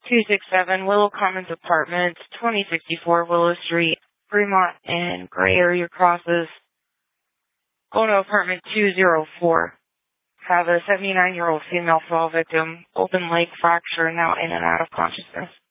267 Willow Commons Apartments, 2064 Willow Street, Fremont and Gray Area crosses. Going to apartment 204. Have a 79-year-old female fall victim, open leg fracture, now in and out of consciousness.